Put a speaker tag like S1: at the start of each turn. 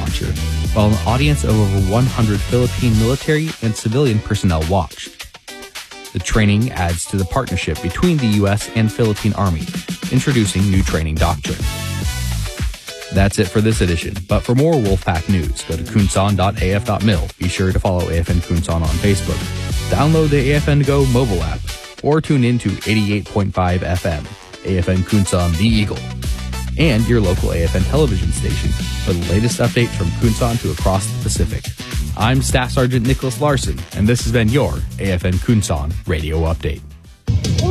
S1: launcher, while an audience of over 100 Philippine military and civilian personnel watched. The training adds to the partnership between the U.S. and Philippine Army, introducing new training doctrine. That's it for this edition, but for more Wolfpack news, go to kunsan.af.mil. Be sure to follow AFN Kunsan on Facebook, download the AFN Go mobile app, or tune in to 88.5 FM, AFN Kunsan The Eagle, and your local AFN television station for the latest updates from Kunsan to across the Pacific. I'm Staff Sergeant Nicholas Larson, and this has been your AFN Kunsan Radio Update.